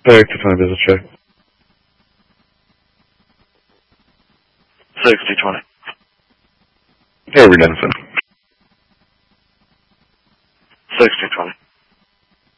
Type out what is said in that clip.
Active 20 business check. 60-20. Hey, we're Denison. 60-20.